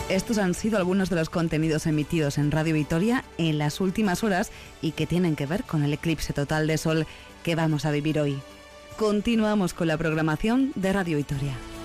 Estos han sido algunos de los contenidos emitidos en Radio Vitoria en las últimas horas y que tienen que ver con el eclipse total de sol que vamos a vivir hoy. Continuamos con la programación de Radio Vitoria.